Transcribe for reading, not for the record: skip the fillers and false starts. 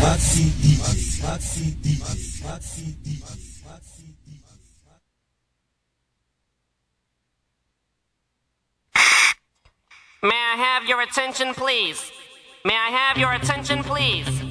Hot Seat DJ. Hot Seat DJ. Hot Seat DJ. Hot Seat DJ. May I have your attention, please? May I have your attention, please?